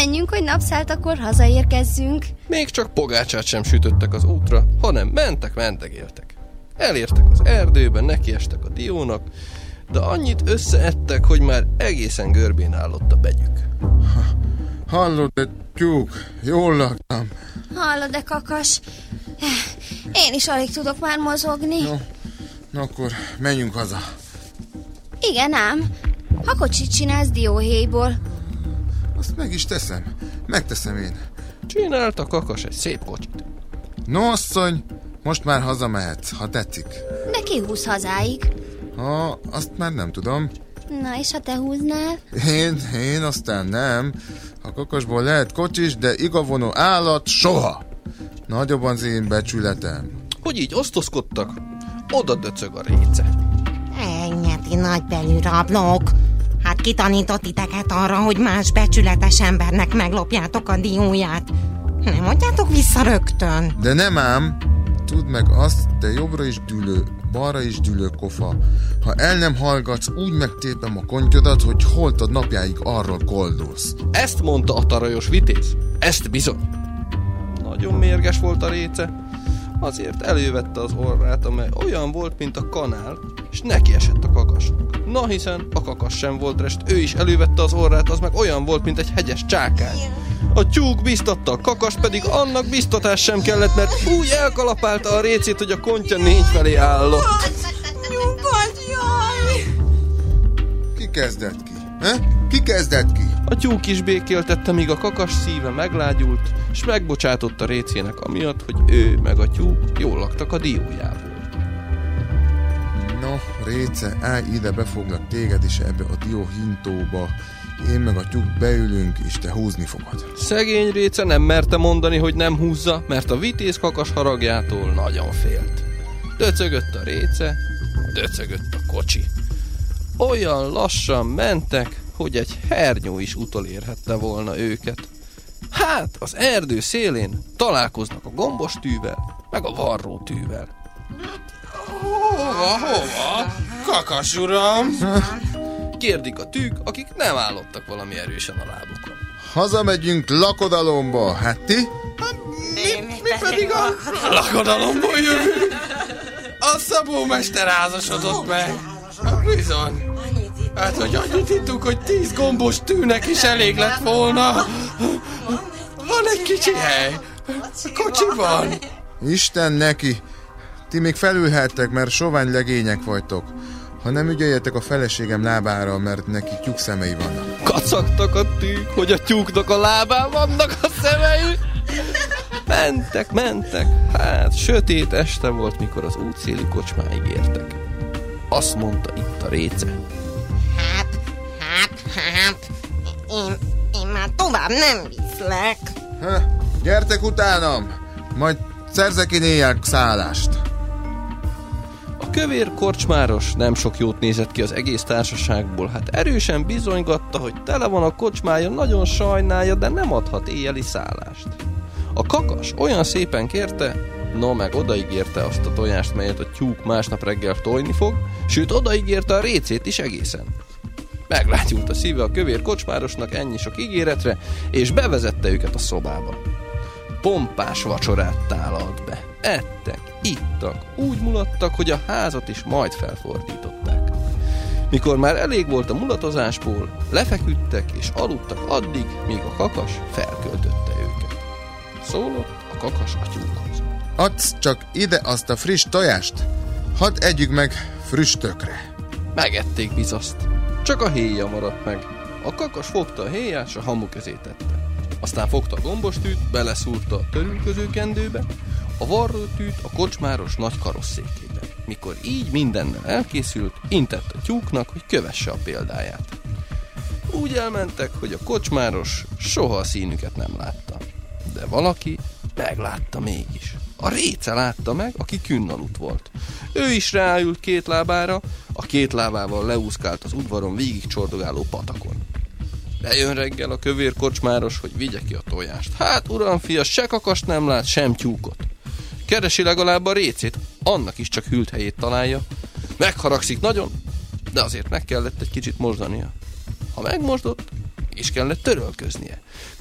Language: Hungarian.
Menjünk, hogy napszáltakor hazaérkezzünk. Még csak pogácsát sem sütöttek az útra, hanem mentek-értek. Elértek az erdőben, nekiestek a diónak, de annyit összeettek, hogy már egészen görbén állott a begyük. Hallod-e, tyúk? Jól laktam. Hallod-e, Kakas? Én is alig tudok már mozogni. No, akkor menjünk haza. Igen ám, ha kocsit csinálsz dióhéjból. Azt meg is teszem. Megteszem én. Csinált a Kakas egy szép kocsit. No, asszony, most már hazamehetsz, ha tetszik. De ki húz hazáig? Azt már nem tudom. Na, és ha te húznál? Én aztán nem. A Kakasból lehet kocsis, de igavonó állat soha. Nagyobb az én becsületem. Hogy így osztozkodtak, oda döcög a réce. Ennyi nagybelű rablók! Hát kitanított titeket arra, hogy más becsületes embernek meglopjátok a dióját. Nem adjátok vissza rögtön. De nem ám. Tudd meg azt, te jobbra is dülő, balra is dülő kofa. Ha el nem hallgatsz, úgy megtépem a kontyodat, hogy holtad napjáig arról koldulsz. Ezt mondta a tarajos vitéz. Ezt bizony. Nagyon mérges volt a réce. Azért elővette az orrát, amely olyan volt, mint a kanál, és neki esett a Kakasnak. Na, hiszen a Kakas sem volt rest, ő is elővette az orrát, az meg olyan volt, mint egy hegyes csákány. A tyúk biztatta, a Kakas pedig annak biztatás sem kellett, mert úgy elkalapálta a récét, hogy a kontya négy felé állott. Nyugodj, jaj! Ki kezdett ki? Ki kezdett ki? A tyúk is békéltette, míg a Kakas szíve meglágyult, és megbocsátott a récének amiatt, hogy ő meg a tyúk jól laktak a diójából. No, réce, állj ide, befoglak téged is ebbe a dió hintóba. Én meg a tyúk beülünk, és te húzni fogod. Szegény réce nem merte mondani, hogy nem húzza, mert a vitéz Kakas haragjától nagyon félt. Döcögött a réce, döcögött a kocsi. Olyan lassan mentek, hogy egy hernyó is utolérhette volna őket. Hát, az erdő szélén találkoznak a gombostűvel, meg a varrótűvel. Hova? Kakas uram! Kérdik a tűk, akik nem állottak valami erősen a lábukon. Hazamegyünk lakodalomba, hát ti? Mi pedig a lakodalomból jövünk? A szabómester házasodott meg. Bizony. Hát, hogy annyit hittunk, hogy 10 gombos tűnek is elég lett volna. Van egy kicsi hely. Kocsiban. Isten neki! Ti még felülhettek, mert sovány legények vagytok. Ha nem ügyeljetek a feleségem lábára, mert neki tyúk szemei vannak. Kacagtak a tűk, hogy a tyúknak a lábán vannak a szemei. Mentek. Hát, sötét este volt, mikor az útszéli kocsmáig értek. Azt mondta itt a réce. Hát, én már tovább nem viszlek. Gyertek utánam, majd szerzek én éjjel szállást. A kövér korcsmáros nem sok jót nézett ki az egész társaságból, hát erősen bizonygatta, hogy tele van a kocsmája, nagyon sajnálja, de nem adhat éjjeli szállást. A Kakas olyan szépen kérte, no meg odaígérte azt a tojást, melyet a tyúk másnap reggel tojni fog, sőt odaígérte a récét is egészen. Meglátyult a szíve a kövér kocsmárosnak ennyi sok ígéretre, és bevezette őket a szobába. Pompás vacsorát tálalt be. Ettek, ittak, úgy mulattak, hogy a házat is majd felfordították. Mikor már elég volt a mulatozásból, lefeküdtek és aludtak addig, míg a Kakas felköltötte őket. Szólott a Kakas a tyúkhoz. Adsz csak ide azt a friss tojást, hadd együk meg früstökre. Megették bizaszt. Csak a héja maradt meg. A Kakas fogta a héját, s a hamu közé tette. Aztán fogta a gombostűt, beleszúrta a törülközőkendőbe, a varrótűt a kocsmáros nagy karosszékébe. Mikor így mindennel elkészült, intett a tyúknak, hogy kövesse a példáját. Úgy elmentek, hogy a kocsmáros soha a színüket nem látta. De valaki meglátta mégis. A réce látta meg, aki künnalut volt. Ő is ráült két lábára, a két lábával leúszkált az udvaron végig csordogáló patakon. Bejön reggel a kövér kocsmáros, hogy vigye ki a tojást. Hát uramfia, se Kakast nem lát, sem tyúkot. Keresi legalább a récét, annak is csak hűlt helyét találja. Megharagszik nagyon, de azért meg kellett egy kicsit mosdania. Ha megmosdott, is kellett törölköznie.